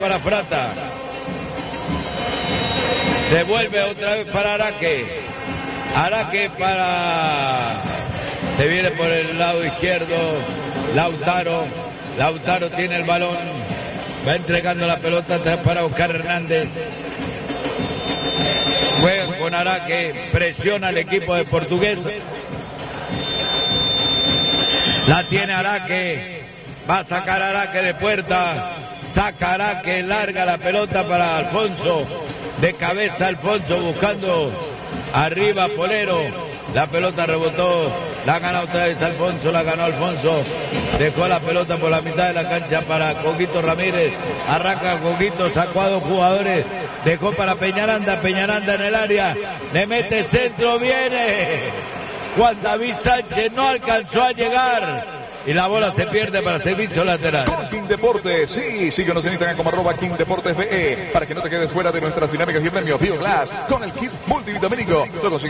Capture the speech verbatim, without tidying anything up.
Para Frata. Devuelve otra vez para Araque. Araque para... Se viene por el lado izquierdo. Lautaro. Lautaro tiene el balón. Va entregando la pelota atrás para Oscar Hernández. Juega con Araque. Presiona al equipo de Portugués. La tiene Araque. Va a sacar Araque de puerta. Saca Araque, larga la pelota para Alfonso. De cabeza Alfonso buscando arriba Polero. La pelota rebotó. La ganó otra vez Alfonso. La ganó Alfonso. Dejó la pelota por la mitad de la cancha para Coquito Ramírez. Arranca Coquito, sacó a dos jugadores. Dejó para Peñaranda. Peñaranda en el área. Le mete centro, viene. Juan David Sánchez no alcanzó a llegar. Y la bola se pierde para servicio lateral. Con King Deportes, sí, síguenos en Instagram como arroba King Deportes B E para que no te quedes fuera de nuestras dinámicas y premios. Bioglass con el kit multivitamínico. Luego